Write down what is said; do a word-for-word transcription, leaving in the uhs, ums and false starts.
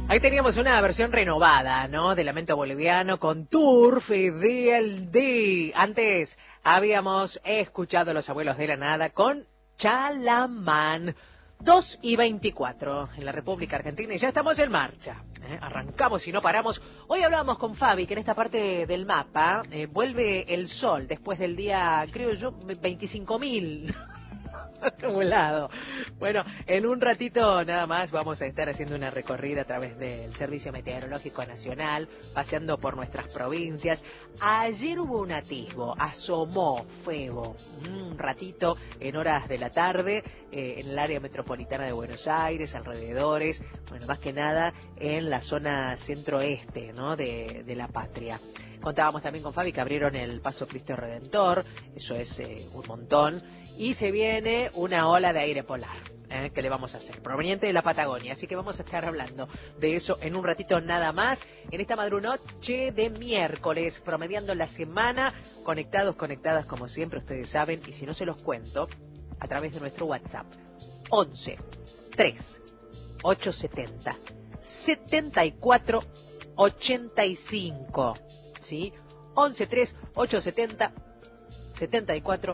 Ahí teníamos una versión renovada, ¿no? De Lamento Boliviano con Turf y D L D. Antes habíamos escuchado Los Abuelos de la Nada con Chalamán. dos y veinticuatro en la República Argentina y ya estamos en marcha. ¿eh? Arrancamos y no paramos. Hoy hablábamos con Fabi que en esta parte del mapa eh, vuelve el sol después del día, creo yo, veinticinco mil. Acumulado. Bueno, en un ratito nada más vamos a estar haciendo una recorrida a través del Servicio Meteorológico Nacional, paseando por nuestras provincias. Ayer hubo un atisbo, asomó Febo un ratito en horas de la tarde eh, en el área metropolitana de Buenos Aires, alrededores, bueno, más que nada en la zona centro-este, ¿no? de, de la patria. Contábamos también con Fabi que abrieron el Paso Cristo Redentor, eso es eh, un montón, y se viene una ola de aire polar, ¿eh? que le vamos a hacer, proveniente de la Patagonia, así que vamos a estar hablando de eso en un ratito nada más, en esta madrunoche de miércoles, promediando la semana, conectados, conectadas como siempre, ustedes saben, y si no se los cuento, a través de nuestro WhatsApp, once, tres, ochocientos setenta, setenta y cuatro, ochenta y cinco. ¿Sí? once tres ocho setenta setenta y cuatro